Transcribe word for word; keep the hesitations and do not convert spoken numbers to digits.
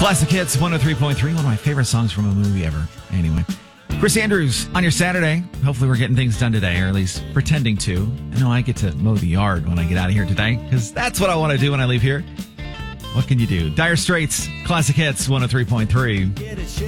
Classic Hits one oh three point three, one of my favorite songs from a movie ever. Anyway, Chris Andrews on your Saturday. Hopefully we're getting things done today, or at least pretending to. I know I get to mow the yard when I get out of here today, because that's what I want to do when I leave here. What can you do? Dire Straits, Classic Hits one oh three point three.